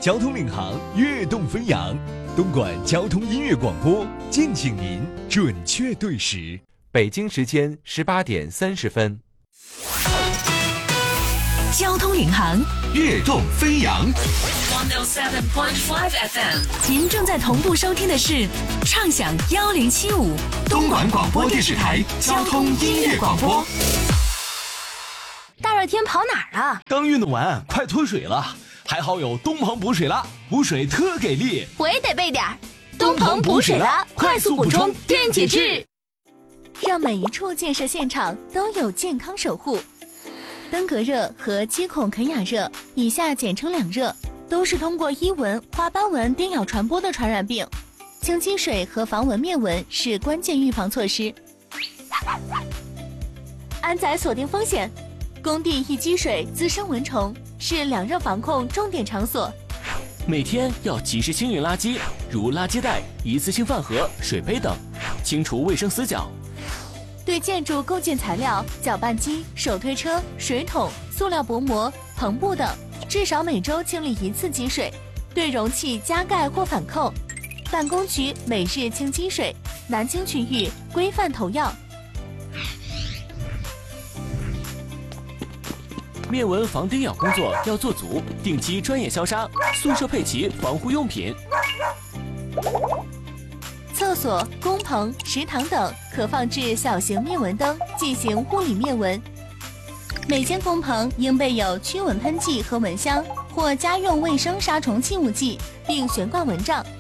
交通领航，跃动飞扬。东莞交通音乐广播，敬请您准确对时。 北京时间18点30分。 交通领航， 跃动飞扬。 107.5 FM， 您正在同步收听的是畅享1075 东莞广播电视台交通音乐广播。 大热天跑哪儿啊？ 刚运动完，快脱水了。还好有东鹏补水拉，补水特给力。 我也得备点儿。东鹏补水拉，快速补充电解质， 让每一处建设现场都有健康守护。登革热和肌孔肯雅热（以下简称两热）都是通过衣蚊、花斑蚊叮咬传播的传染病。清积水和防蚊灭蚊是关键预防措施。安仔锁定风险，工地易积水滋生蚊虫，是两热防控重点场所。 每天要及时清运垃圾，如垃圾袋、一次性饭盒、水杯等，清除卫生死角。 对建筑构件材料、搅拌机、手推车、水桶、塑料薄膜、篷布等，至少每周清理1次积水。对容器加盖或反扣。办公区每日清积水，难清区域规范投药。 灭蚊防叮咬工作要做足，定期专业消杀，宿舍配齐防护用品。 厕所、工棚、食堂等可放置小型灭蚊灯进行物理灭蚊。每间工棚应备有驱蚊喷剂和蚊香或家用卫生杀虫器物剂，并悬挂蚊帐。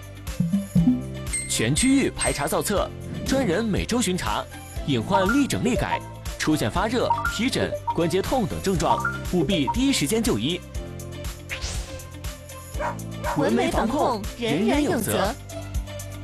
全区域排查造册，专人每周巡查，隐患立整立改。出现发热、皮疹、关节痛等症状，务必第一时间就医。 蚊媒防控，人人有责。